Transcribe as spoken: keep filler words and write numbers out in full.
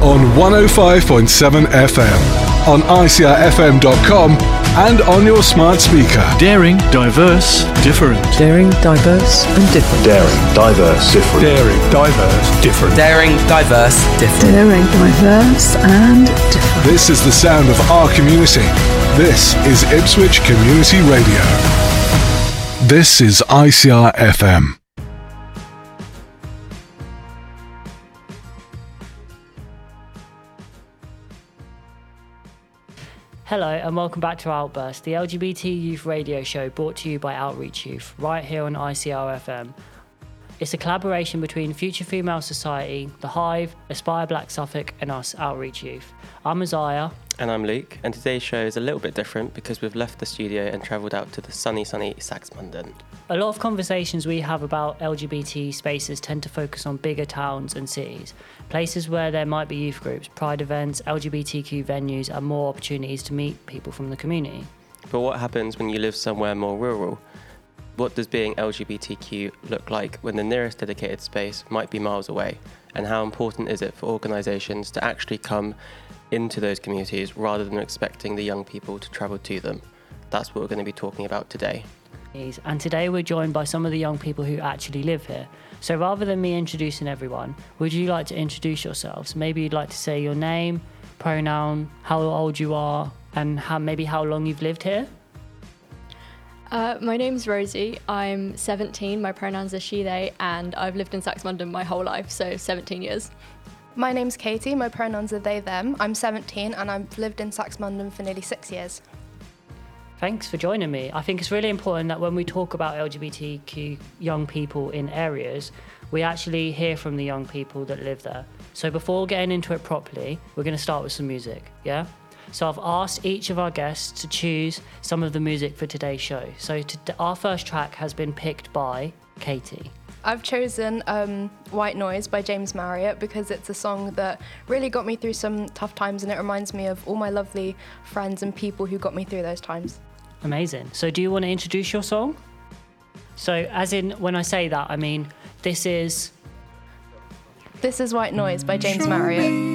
on one oh five point seven F M, on I C R F M dot com and on your smart speaker. Daring, diverse, different. Daring, diverse and different. Daring, diverse, different. Daring, diverse, different. Daring, diverse, different. Daring, diverse and different. This is the sound of our community. This is Ipswich Community Radio. This is I C R F M. Hello and welcome back to Outburst, the L G B T youth radio show brought to you by Outreach Youth, right here on I C R F M. It's a collaboration between Future Female Society, The Hive, Aspire Black Suffolk and us, Outreach Youth. I'm Isaiah. And I'm Luke, and today's show is a little bit different because we've left the studio and travelled out to the sunny, sunny Saxmundham. A lot of conversations we have about L G B T spaces tend to focus on bigger towns and cities, places where there might be youth groups, pride events, L G B T Q venues and more opportunities to meet people from the community. But what happens when you live somewhere more rural? What does being L G B T Q look like when the nearest dedicated space might be miles away? And how important is it for organisations to actually come into those communities rather than expecting the young people to travel to them? That's what we're going to be talking about today. And today we're joined by some of the young people who actually live here. So rather than me introducing everyone, would you like to introduce yourselves? Maybe you'd like to say your name, pronoun, how old you are, and how, maybe how long you've lived here? Uh, my name's Rosie. I'm seventeen, my pronouns are she, they, and I've lived in Saxmundham my whole life, so seventeen years. My name's Katie, my pronouns are they, them. I'm seventeen and I've lived in Saxmundham for nearly six years. Thanks for joining me. I think it's really important that when we talk about L G B T Q young people in areas, we actually hear from the young people that live there. So before getting into it properly, we're going to start with some music, yeah? So I've asked each of our guests to choose some of the music for today's show. So to, our first track has been picked by Katie. I've chosen um, White Noise by James Marriott because it's a song that really got me through some tough times and it reminds me of all my lovely friends and people who got me through those times. Amazing. So do you want to introduce your song? So as in, when I say that, I mean, this is... This is White Noise by James Marriott.